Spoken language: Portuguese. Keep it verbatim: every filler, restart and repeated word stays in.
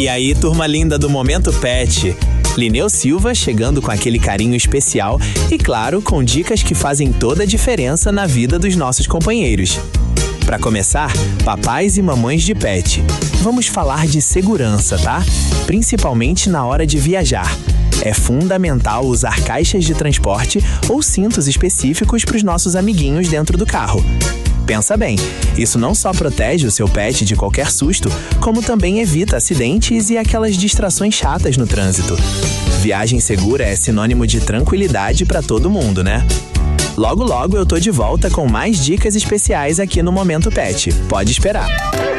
E aí, turma linda do Momento Pet. Lineu Silva chegando com aquele carinho especial e, claro, com dicas que fazem toda a diferença na vida dos nossos companheiros. Para começar, papais e mamães de pet, vamos falar de segurança, tá? Principalmente na hora de viajar. É fundamental usar caixas de transporte ou cintos específicos para os nossos amiguinhos dentro do carro. Pensa bem, isso não só protege o seu pet de qualquer susto, como também evita acidentes e aquelas distrações chatas no trânsito. Viagem segura é sinônimo de tranquilidade para todo mundo, né? Logo, logo eu tô de volta com mais dicas especiais aqui no Momento Pet. Pode esperar.